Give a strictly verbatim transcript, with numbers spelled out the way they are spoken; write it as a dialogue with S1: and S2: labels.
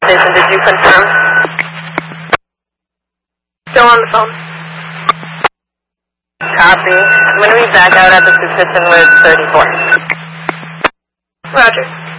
S1: station. Did you confirm? Still on the phone. Copy. I'm going to be back out at the position with thirty-four. Roger.